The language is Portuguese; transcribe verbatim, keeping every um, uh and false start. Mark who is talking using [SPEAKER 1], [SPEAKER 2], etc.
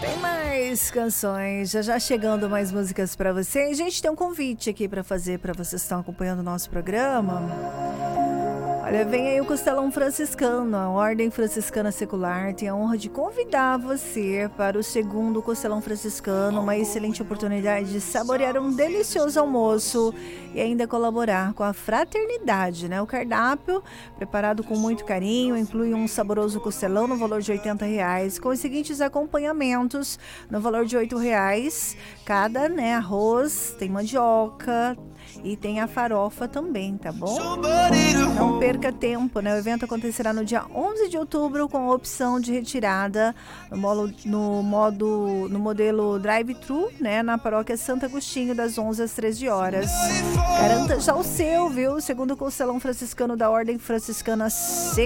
[SPEAKER 1] Tem mais canções, já já chegando mais músicas para você. A gente tem um convite aqui para fazer para vocês que estão acompanhando o nosso programa. Olha, vem aí o Costelão Franciscano, a Ordem Franciscana Secular tem a honra de convidar você para o segundo Costelão Franciscano, uma excelente oportunidade de saborear um delicioso almoço e ainda colaborar com a fraternidade, né? O cardápio, preparado com muito carinho, inclui um saboroso costelão no valor de oitenta reais, com os seguintes acompanhamentos no valor de oito reais, cada, né? Arroz, tem mandioca e tem a farofa também, tá bom? Não perca tempo, né? O evento acontecerá no dia onze de outubro com a opção de retirada no, modo, no, modo, no modelo drive-thru, né? Na paróquia Santo Agostinho, das onze às treze horas. Garanta já o seu, viu? Segundo o Costelão Franciscano da Ordem Franciscana